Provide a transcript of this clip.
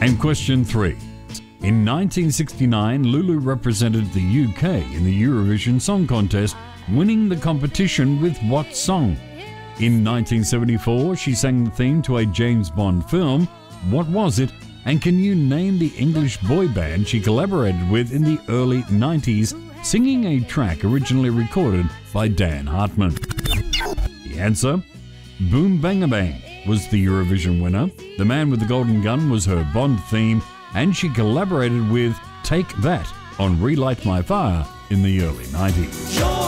And question 3. In 1969, Lulu represented the UK in the Eurovision Song Contest, winning the competition with what song? In 1974, she sang the theme to a James Bond film. What was it? And can you name the English boy band she collaborated with in the early 90s, singing a track originally recorded by Dan Hartman? The answer? Boom Bang Bang was the Eurovision winner. The Man with the Golden Gun was her Bond theme, and she collaborated with Take That on Relight My Fire in the early 90s.